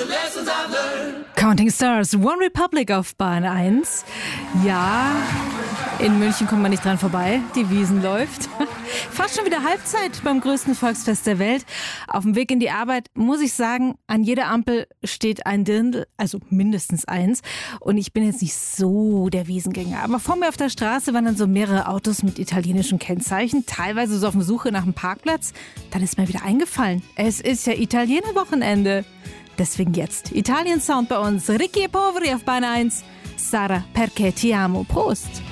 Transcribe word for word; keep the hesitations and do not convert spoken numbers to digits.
Counting Stars, One Republic auf Bahn eins. Ja, in München kommt man nicht dran vorbei. Die Wiesn läuft. Fast schon wieder Halbzeit beim größten Volksfest der Welt. Auf dem Weg in die Arbeit muss ich sagen, an jeder Ampel steht ein Dirndl, also mindestens eins. Und ich bin jetzt nicht so der Wiesngänger. Aber vor mir auf der Straße waren dann so mehrere Autos mit italienischen Kennzeichen, teilweise so auf der Suche nach einem Parkplatz. Dann ist mir wieder eingefallen, es ist ja Italiener-Wochenende. Deswegen jetzt Italien-Sound bei uns. Ricky e Poveri auf Bahn eins. Sara, perché ti amo. Prost.